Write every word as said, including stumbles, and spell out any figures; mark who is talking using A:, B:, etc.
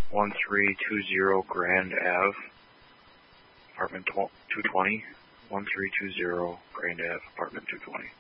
A: one three two zero Grand Ave, apartment two twenty. one three two zero Grand Ave, apartment two twenty.